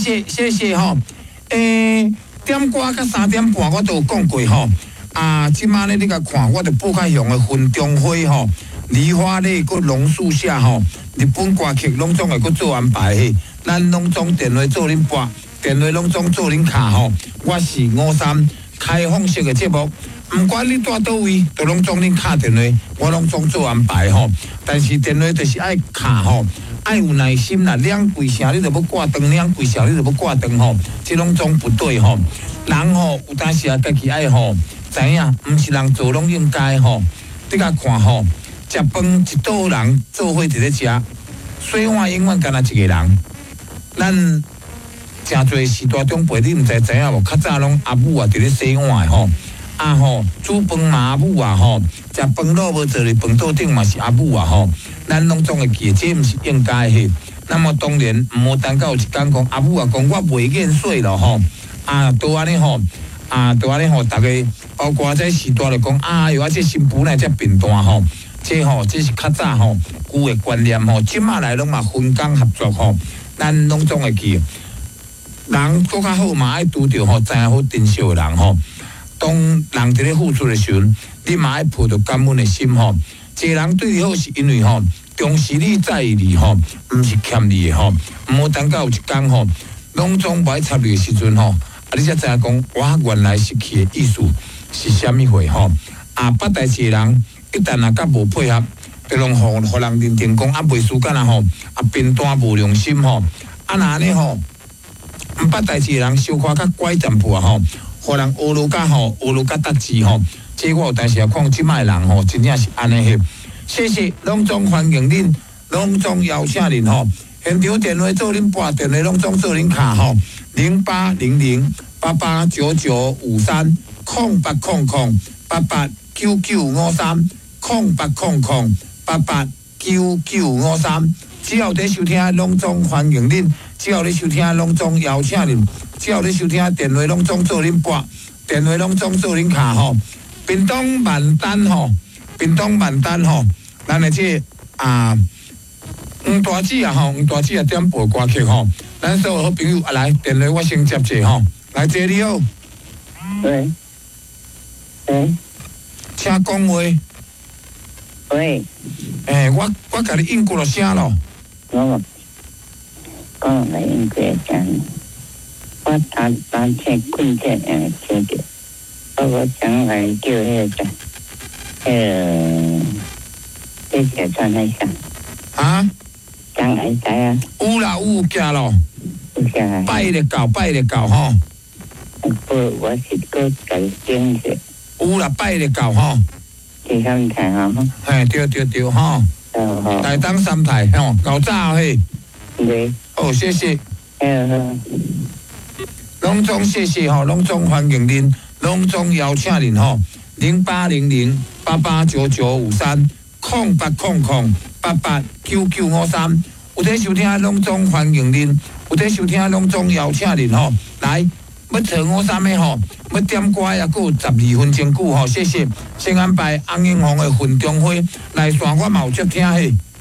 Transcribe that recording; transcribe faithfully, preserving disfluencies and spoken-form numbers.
谢谢谢吼。诶、欸，点歌到三点半我都有讲过吼。啊，即马咧你甲看，我着报较乡的分中会吼，梨花咧个榕树下吼，日本歌曲拢总会搁做安排嘿。咱拢总电话做恁播，电话拢总做恁卡吼。我是五三开放式的节目。唔管你住倒位，都拢总恁敲电话，我拢总做安排吼。但是电话就是爱敲吼，爱有耐心啦。两几声你就要挂断，两几声你就要挂断吼，这拢总不对吼。人吼有当时啊，家己爱吼知影，唔是人做拢应该吼。你甲看吼，食饭一桌人做伙伫咧食，洗碗永远干那一个人。咱诚侪时代长辈，你唔知知影无？较早拢阿母啊伫咧洗碗吼。啊吼，煮饭嘛阿母啊吼，食饭卤无坐伫饭桌顶嘛是阿母啊吼，咱拢总会记，这毋是应该的。那么当然，毋好等到有一天讲阿母啊讲我袂瘾水咯吼，啊都安尼吼，啊都安尼吼，大家包括这时代来讲，啊哟啊这新妇呢这变大吼，这吼这是较早吼旧的观念吼，即马来拢嘛分工合作吼，咱拢总会记。人搁较好嘛爱拄着吼，知影好珍惜的人吼。当人伫咧付出的时阵，你嘛爱抱着感恩的心吼。一个人对你好，是因为吼重视你、在意你吼，毋是欠你的吼。毋好等到有一天吼，拢总无爱插你的时阵吼，啊你才知影讲，我原来失去的意思是虾米货吼。啊，捌代志的人，一旦啊甲无配合，就拢互互人认定讲啊袂输干啊吼，啊变单无良心吼。啊那安尼吼，毋捌代志的人，小可较乖淡薄啊吼。互人学路甲吼，学路甲达志吼，这我有当时也看即卖人吼，真正是安尼翕。谢谢，拢总欢迎恁，拢总邀请恁吼。现场电话做恁拨，电话拢总做恁卡吼，零八零零八八九九五三，空八空空八八九九五三，空八空空八八九九五三。只要在收听，拢总欢迎恁；只要你收听，拢总邀请恁；只要你收听，电话拢总做恁拨，电话拢总做恁卡吼。屏东万丹吼，屏东万丹吼，咱的这啊黄大姐啊吼，黄大姐啊点播歌曲吼，咱所有好朋友啊来电话我先接者吼，来接你好。 喂，喂， 请讲话。 喂， 诶、欸，我我甲你应过了声咯。 我讲来应过声，我单单车棍车诶听着，我我将来叫迄个，呃，这个穿来上。 啊？ 将来知啊？ 有啦有行咯。 有行。 拜咧搞拜咧搞吼。 不，我是个改编者。 有啦拜咧搞吼。 第三台哈。 嘿，对对对吼。 哦好。 台东三台吼，搞早嘿。 对。 哦，谢谢。 嗯好。 拢总谢谢吼，拢总欢迎恁，拢总邀请恁吼，零八零零八八九九五三，空八空空八八九九五三。有在收听拢总欢迎恁，有在收听拢总邀请恁吼，来。要找我啥物吼？要点歌也够十二分钟久吼，谢谢。先安排红英红的分钟会来线，我嘛有接听嘿。